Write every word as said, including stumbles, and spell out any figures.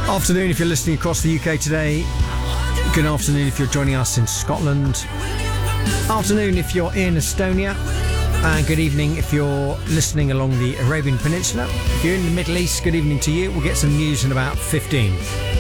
Afternoon if you're listening across the U K today. Good afternoon if you're joining us in Scotland. Afternoon if you're in Estonia. And good evening if you're listening along the Arabian Peninsula. If you're in the Middle East, good evening to you. We'll get some news in about fifteen.